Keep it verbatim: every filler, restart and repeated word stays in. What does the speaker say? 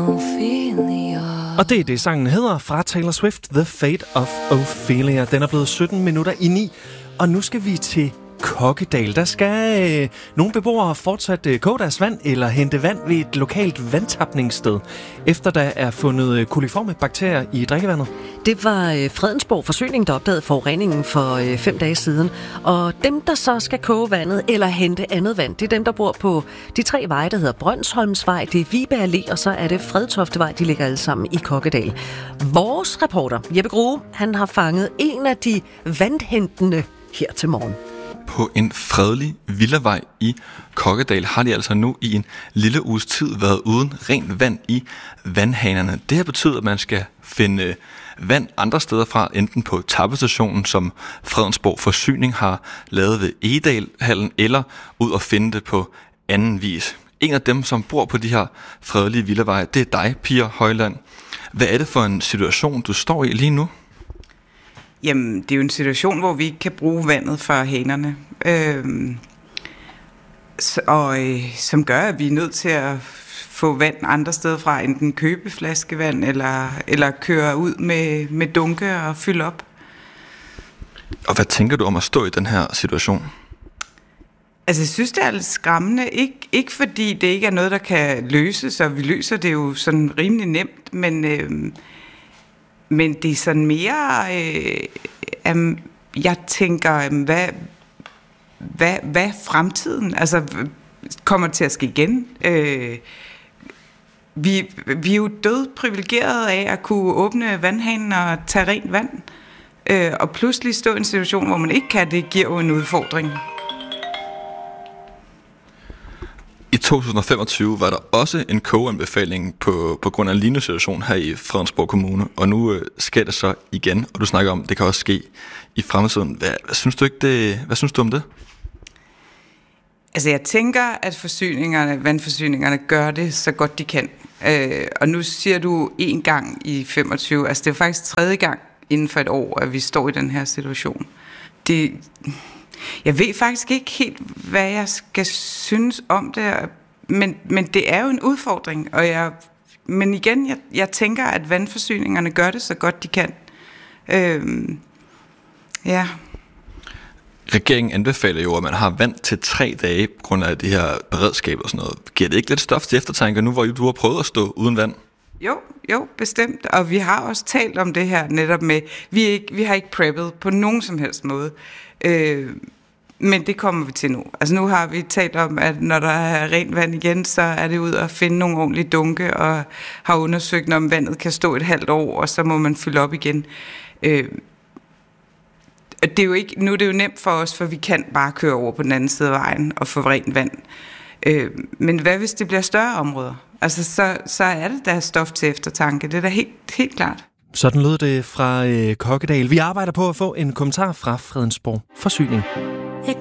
Ophelia. Og det er det, sangen hedder fra Taylor Swift, The Fate of Ophelia. Den er blevet sytten minutter i ni, og nu skal vi til Kokkedal. Der skal øh, nogle beboere fortsat øh, koge deres vand eller hente vand ved et lokalt vandtapningssted, efter der er fundet øh, koliforme bakterier i drikkevandet. Det var øh, Fredensborg Forsyning, der opdagede forureningen for øh, fem dage siden. Og dem, der så skal koge vandet eller hente andet vand, det er dem, der bor på de tre veje, der hedder Brønsholmsvej, det er Vibe Allé, og så er det Fredtoftevej. De ligger alle sammen i Kokkedal. Vores reporter, Jeppe Grue, han har fanget en af de vandhentende her til morgen. På en fredelig villavej i Kokkedal har de altså nu i en lille uges tid været uden rent vand i vandhanerne. Det her betyder, at man skal finde vand andre steder fra, enten på tappestationen, som Fredensborg Forsyning har lavet ved Egedalhallen, eller ud og finde det på anden vis. En af dem, som bor på de her fredelige villaveje, det er dig, Pia Højland. Hvad er det for en situation, du står i lige nu? Jamen, det er jo en situation, hvor vi ikke kan bruge vandet fra hanerne, øhm, og øh, som gør, at vi er nødt til at få vand andre steder fra, enten købe flaskevand, eller, eller køre ud med, med dunke og fylde op. Og hvad tænker du om at stå i den her situation? Altså, jeg synes, det er lidt skræmmende. Ikke, ikke fordi det ikke er noget, der kan løses, og vi løser det jo sådan rimelig nemt, men... Øh, Men det er sådan mere, øh, um, jeg tænker, um, hvad, hvad, hvad fremtiden altså, kommer til at ske igen? Øh, vi, vi er jo død privilegerede af at kunne åbne vandhanen og tage rent vand. Øh, og pludselig stå i en situation, hvor man ikke kan, det giver jo en udfordring. I to tusind og femogtyve var der også en kogeanbefaling på, på grund af en lignende situation her i Fredensborg Kommune, og nu øh, sker det så igen, og du snakker om, det kan også ske i fremtiden. Hvad, hvad, synes du ikke det, hvad synes du om det? Altså jeg tænker, at forsyningerne, vandforsyningerne gør det så godt de kan. Øh, og nu siger du en gang i femogtyve, altså det er faktisk tredje gang inden for et år, at vi står i den her situation. Det... Jeg ved faktisk ikke helt, hvad jeg skal synes om det, men, men det er jo en udfordring, og jeg, men igen, jeg, jeg tænker, at vandforsyningerne gør det så godt de kan. Øhm, ja. Regeringen anbefaler jo, at man har vand til tre dage på grund af det her beredskab og sådan noget. Giver det ikke lidt stof til eftertanke nu, hvor du har prøvet at stå uden vand? Jo, jo, bestemt. Og vi har også talt om det her netop med, vi, er ikke, vi har ikke preppet på nogen som helst måde. Øh, men det kommer vi til nu. Altså nu har vi talt om, at når der er rent vand igen, så er det ud at finde nogle ordentlige dunke, og har undersøgt, om vandet kan stå et halvt år, og så må man fylde op igen. Øh, det er jo ikke, nu er det jo nemt for os, for vi kan bare køre over på den anden side af vejen og få rent vand. Øh, men hvad hvis det bliver større områder? Altså så, så er det der stof til eftertanke. Det er da helt, helt klart. Sådan lød det fra øh, Kokkedal. Vi arbejder på at få en kommentar fra Fredensborg Forsyning.